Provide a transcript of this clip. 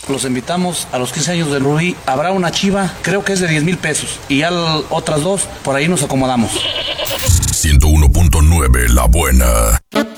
Los invitamos a los 15 años del Rubí. Habrá una chiva, creo que es de 10,000 pesos. Y ya otras dos, por ahí nos acomodamos. 101.9 La Buena.